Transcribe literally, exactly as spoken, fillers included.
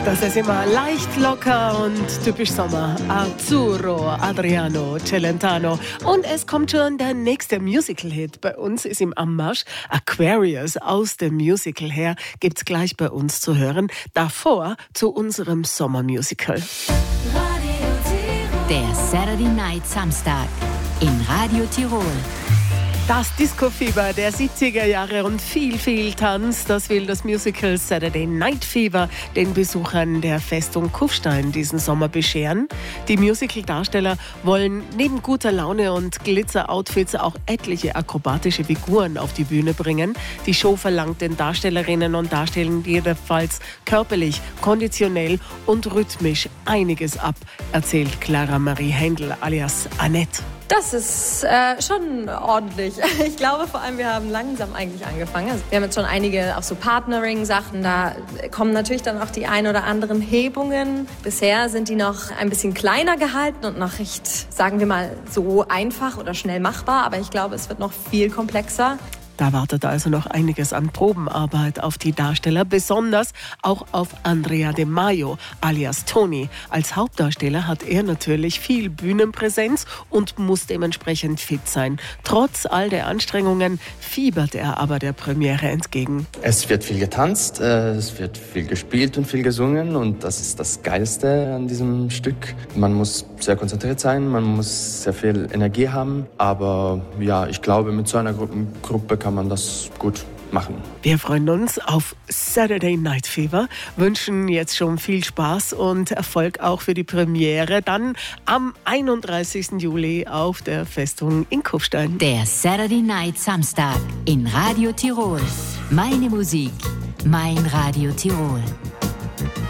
Das ist immer leicht, locker und typisch Sommer. Azzurro, Adriano Celentano. Und es kommt schon der nächste Musical-Hit. Bei uns ist im Anmarsch Aquarius aus dem Musical her. Gibt's gleich bei uns zu hören. Davor zu unserem Sommermusical. Der Saturday Night Samstag in Radio Tirol. Das Disco-Fieber der siebziger Jahre und viel, viel Tanz, das will das Musical Saturday Night Fever den Besuchern der Festung Kufstein diesen Sommer bescheren. Die Musical-Darsteller wollen neben guter Laune und Glitzer-Outfits auch etliche akrobatische Figuren auf die Bühne bringen. Die Show verlangt den Darstellerinnen und Darstellern jedenfalls körperlich, konditionell und rhythmisch einiges ab, erzählt Clara Marie Händel alias Annette. Das ist äh, schon ordentlich. Ich glaube vor allem, wir haben langsam eigentlich angefangen. Also wir haben jetzt schon einige auch so Partnering-Sachen. Da kommen natürlich dann auch die ein oder anderen Hebungen. Bisher sind die noch ein bisschen kleiner gehalten und noch recht, sagen wir mal, so einfach oder schnell machbar. Aber ich glaube, es wird noch viel komplexer. Da wartet also noch einiges an Probenarbeit auf die Darsteller, besonders auch auf Andrea De Maio alias Tony. Als Hauptdarsteller hat er natürlich viel Bühnenpräsenz und muss dementsprechend fit sein. Trotz all der Anstrengungen fiebert er aber der Premiere entgegen. Es wird viel getanzt, es wird viel gespielt und viel gesungen und das ist das Geilste an diesem Stück. Man muss sehr konzentriert sein, man muss sehr viel Energie haben, aber ja, ich glaube, mit so einer Gru- Gruppe kann man das gut machen. Wir freuen uns auf Saturday Night Fever, wünschen jetzt schon viel Spaß und Erfolg auch für die Premiere dann am einunddreißigsten Juli auf der Festung in Kufstein. Der Saturday Night Samstag in Radio Tirol. Meine Musik, mein Radio Tirol.